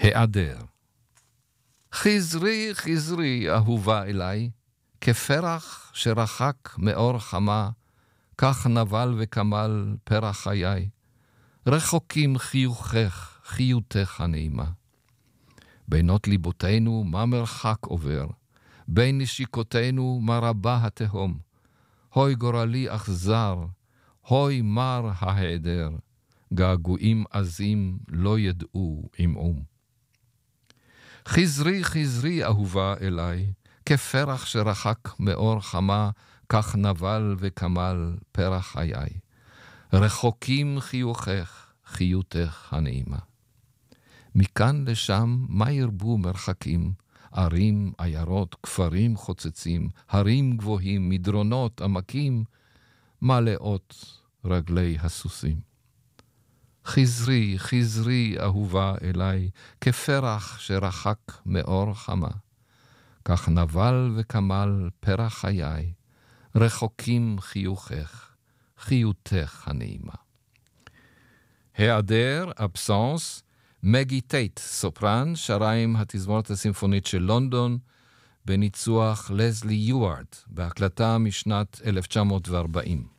העדר. חזרי, חזרי, אהובה אליי, כפרח שרחק מאור חמה, כך נבל וכמל פרח חיי. רחוקים חיוכך, חיותך הנעימה. בינות ליבותינו מה מרחק עובר, בין נשיקותינו מה רבה התהום. הוי גורלי אכזר, הוי מר ההיעדר, געגועים עזים לא ידעו עמעום. חזרי, חזרי, אהובה אליי, כפרח שרחק מאור חמה, כך נבל וכמל פרח חיי. רחוקים חיוכך, חיותך הנעימה. מכאן לשם מה ירבו מרחקים, ערים, עיירות, כפרים חוצצים, הרים גבוהים, מדרונות, עמקים, מלאות רגלי הסוסים. חזרי, חזרי, אהובה אליי, כפרח שרחק מאור חמה. כך נבל וכמל פרח חיי, רחוקים חיוכך, חיותך הנעימה. העדר, אבסנס, מגי טייט, סופרן, שרה עם התזמורת הסימפונית של לונדון, בניצוח לזלי יוארד, בהקלטה משנת 1940.